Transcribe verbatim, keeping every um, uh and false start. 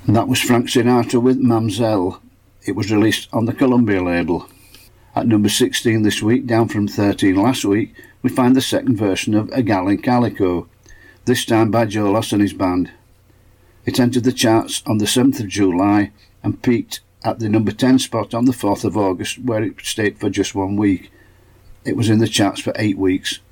And that was Frank Sinatra with Mamzelle. It was released on the Columbia label. At number sixteen this week, down from thirteen last week, we find the second version of A Gal in Calico, this time by Joe Loss and his band. It entered the charts on the seventh of July and peaked at the number ten spot on the fourth of August, where it stayed for just one week. It was in the charts for eight weeks.